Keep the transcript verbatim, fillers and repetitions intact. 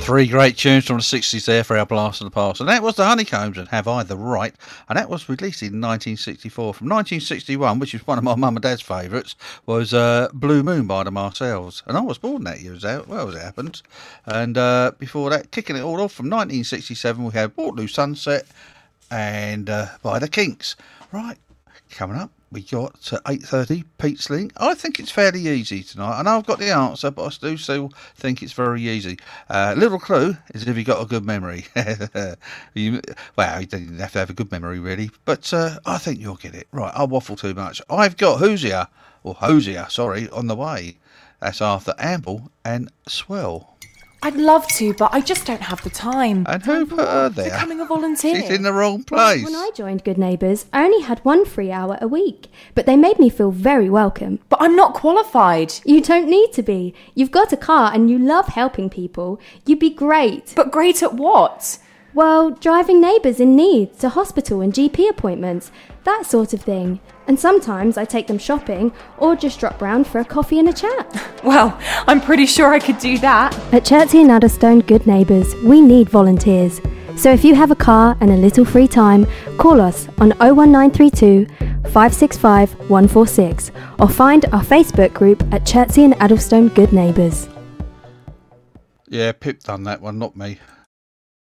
Three great tunes from the sixties there for our Blast of the Past. And that was the Honeycombs and Have I the Right? And that was released in nineteen sixty-four. From nineteen sixty-one, which is one of my mum and dad's favourites, was uh, Blue Moon by the Marcells. And I was born that year as well as it happened. And uh, before that, kicking it all off from nineteen sixty-seven, we had Waterloo Sunset and uh, by the Kinks. Right, coming up, we got uh, eight thirty, Pete's Link. I think it's fairly easy tonight. I know I've got the answer, but I do still think it's very easy. Uh, little clue is if you got a good memory. you, well, you don't have to have a good memory, really. But uh, I think you'll get it. Right, I'll waffle too much. I've got Hosier, or Hosier, sorry, on the way. That's after Amble and Swell. I'd love to, but I just don't have the time. And who put her there? Becoming a volunteer. She's in the wrong place. When I joined Good Neighbours, I only had one free hour a week, but they made me feel very welcome. But I'm not qualified. You don't need to be. You've got a car and you love helping people. You'd be great. But great at what? Well, driving neighbours in need to hospital and G P appointments, that sort of thing. And sometimes I take them shopping or just drop round for a coffee and a chat. Well, I'm pretty sure I could do that. At Chertsey and Addlestone Good Neighbours, we need volunteers. So if you have a car and a little free time, call us on oh one nine three two, five six five, one four six or find our Facebook group at Chertsey and Addlestone Good Neighbours. Yeah, Pip done that one, not me.